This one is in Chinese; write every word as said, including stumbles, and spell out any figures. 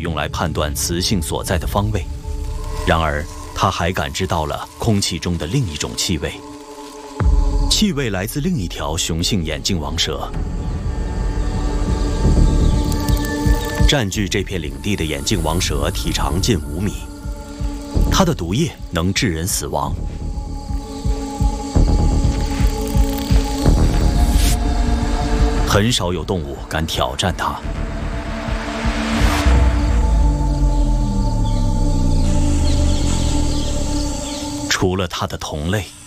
用来判断雌性所在的方位。然而，它还感知到了空气中的另一种气味，气味来自另一条雄性眼镜王蛇。占据这片领地的眼镜王蛇体长近五米，它的毒液能致人死亡。很少有动物敢挑战它。除了它的同类。